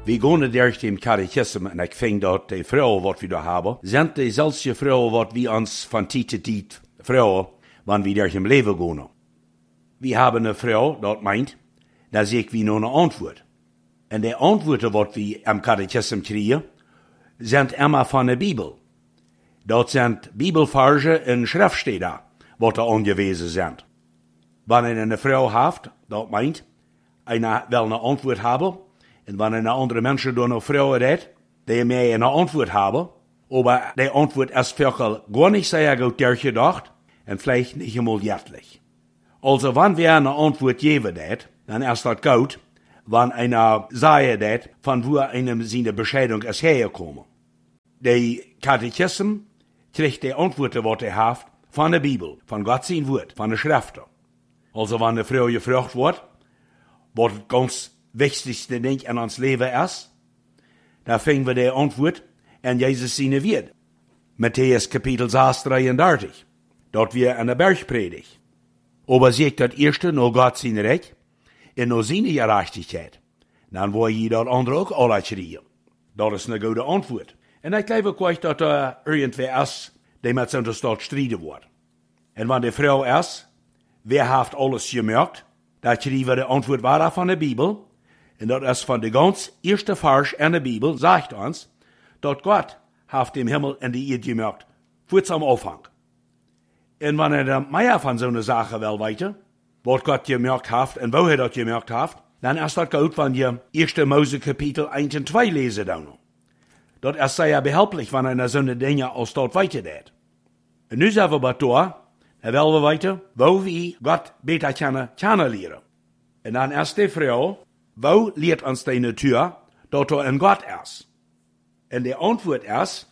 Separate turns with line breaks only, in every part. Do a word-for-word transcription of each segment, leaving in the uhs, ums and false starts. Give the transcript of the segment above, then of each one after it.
We gaan durch dem Katechismus en ik vind dat de vrouwen wat we daar hebben, zijn dezelfde vrouwen wat we ons van tijd tot tijd vrouwen, wanneer we durch het leven gaan. We hebben een vrouw dat meint, dat zeg we nog een antwoord. En de antwoorden wat we am Katechismus krijgen, zijn immer van de Bibel. Dat zijn Bibelversen en schriftsteden, wat er aangewezen zijn. Wanneer een vrouw heeft, dat meint, hij wil een antwoord hebben, en wanneer een andere mensen door een vrouw redt, die mij een antwoord hebben, maar die antwoord is veel gar niet zeer goed doorgedacht, en vielleicht niet helemaal juistlich. Also, wanneer we een antwoord geven dat, dan is dat goed, wanneer einer zei dat, van waar einem zijn bescheiding is hergekomen. De Katechismus krijgt de antwoorden wat hij heeft van de Bibel, van God zijn woord, van de schriften. Also, wanneer de vrouw gevraagd wordt, wat het ganz wichtigste ding in ons leven is, dan vinden we de antwoord in Jezus zijn woord. Matthäus kapitel zes, drieëndertig. Dat weer aan de bergpredigt. Aber zegt dat eerste naar God zijn recht en naar zijn gerechtigheid. Dan wil je dat andere ook al uitschrijven. Dat is een goede antwoord. En ik geloof ook dat er irgendwer is die met zo'n staat strijden wordt. En wanneer de vrouw is, wie heeft alles gemerkt, dat schrijven de antwoord waar van de Bibel. En dat is van de ganz eerste vers in de Bibel, zegt ons, dat God heeft de hemel en de aarde gemerkt, voor zijn aanvang. En wanneer de meer van zo'n zaken wil weten, wat God gemerkt heeft en waar hij dat gemerkt heeft, dan is dat goed van je eerste Mose kapitel één en twee lezen dan. Dat is zeer behelpelijk wanneer er zo'n dingen als dat weten deed. En nu zijn we bij door, en willen we weten, waar we God beter kennen, kennen leren. En dan is de vrouw, waar leert ons de natuur dat er een God is? En de antwoord is,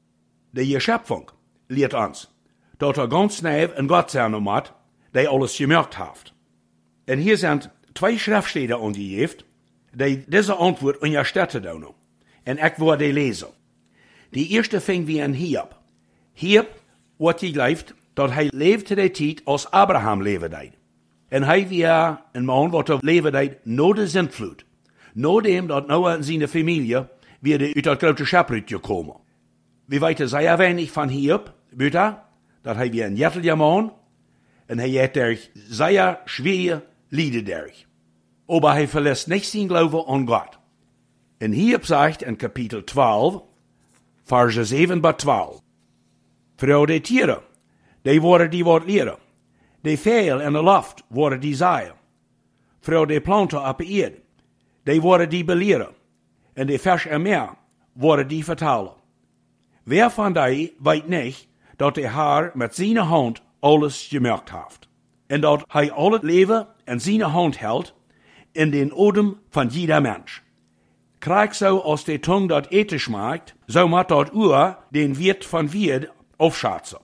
de schepping leert ons dat er ganz snel een God zijn moet, die alles gemerkt heeft. En hier zijn twee schriftsteden aangegeven, die deze antwoord ondersteunen doen. En ik wil die lezen. De eerste ving we in Hiob. Hiob wordt geloofd dat hij leefde de tijd als Abraham leven deed. En hij was een man wat er leven deed na de zindvloed. Nadem dat Noah en zijn familie weer uit dat grote schip gekomen. We weten zeer weinig van Hiob, buiten dat hij weer een jettelje man en hij heeft er zeer schwere lijden durch. Maar hij verlässt niet zijn geloven aan God. En Hiob zegt in kapitel twaalf, versen zeven tot twaalf. Vrouw de tieren, die worden die wat leren. De veel in de lucht worden die zaaien. Vrouw de planten op de aarde, die worden die beleren. En de vis en meer worden die vertalen. Wer van die weet niet dat hij haar met zijn hand alles gemerkt heeft. En dat hij al het leven in zijn hand houdt in den odem van jeder mens. Krijg zo als de tong dat eten smaakt, zo moet dat oor den wirt van wierd afschatsen.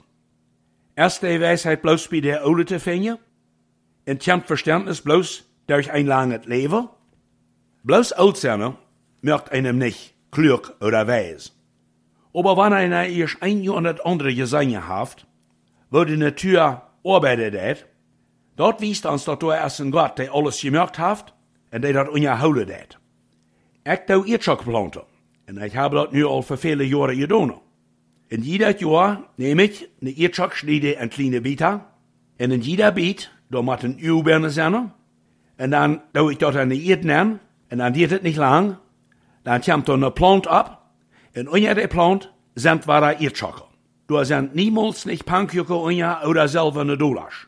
Is de wijsheid bloos bij de oude te vinden? En kent verstandnis bloos durch een lang het leven? Bloos oud zijn merkt einem niet klug oder wijs. Aber wanneer hij eerst een jaar en het andere gezien heeft, waar de natuur arbeidet deed, dat wijst ons dat er is een God die alles gemerkt heeft en die dat onderhouden deed. Ik doe eertschak planten en ik heb dat nu al voor vele jaren gedaan. En ieder jaar neem ik een eertschak snijden in kleine bieten en in ieder biet, daar moet een uw binnen zijn. En dan doe ik dat aan de eerd nemen en dan duurt het niet lang. Dan komt er een plant op en onder de plant zijn ware eertschakken. Daar zijn niemals niet pankjoeken onder oder zelf een dollars.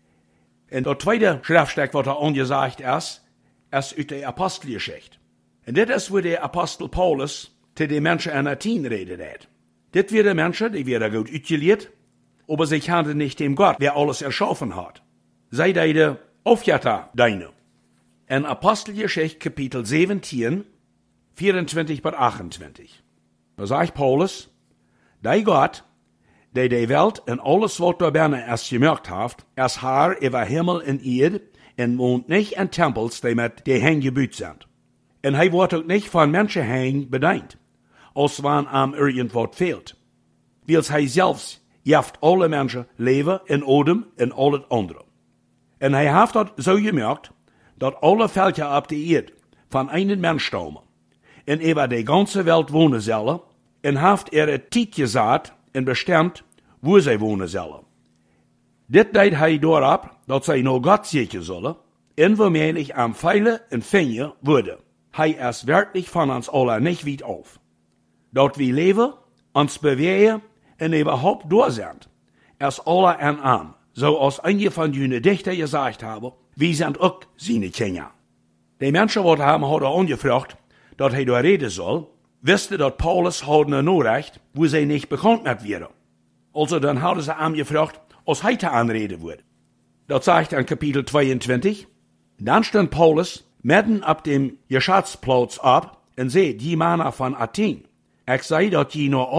En dat tweede schriftstuk wat er aangezegd is, is uit de apostelgeschichte. En dit is waar de apostel Paulus te de mensen in Athen reden deed. Dit waren mensen die werden goed uitgeleerd, aber zich hadden niet dem God, der alles erschaffen had. Zij deden aufjatta deine. In Apostelgeschichte kapitel zeventien, vierentwintig tot achtentwintig. Da zegt Paulus, die God, die de Welt en alles wat daar binnen is gemerkt heeft, is haar over hemel en aarde en woont niet in tempels die met de hen gebouwd zijn. En hij wordt ook niet van mensen heen bediend, als wanneer hem irgendwat fehlt. Wils hij zelfs jaft alle mensen leven en odem en al het andere. En hij heeft dat zo gemerkt, dat alle velden op de aarde van een mens stammen. en over de ganze Welt wonen zullen, en heeft er het tijd gezet en bestemd waar zij wonen zullen. Dit deed hij doorop dat zij naar God zeker zullen, en waarmee aan veilen en vinden worden. Hij is werkelijk van ons allen niet weit af. Dat we leven, ons bewegen en überhaupt door zijn, is alle en aan, zoals een van jullie dichter gezegd hebben, wie zijn ook zijn kinderen. De mensen wat hem hadden aangevraagd dat hij door reden zal, wisten dat Paulus hadden een noodrecht, waar zij niet bekend met werden. Also dan hadden ze hem gevraagd, als hij te aanreden wordt. Dat zegt in kapitel tweeëntwintig. Dan stond Paulus midden op dem geschäftsplaats op en zei, die mannen van Athen, ik zei dat je naar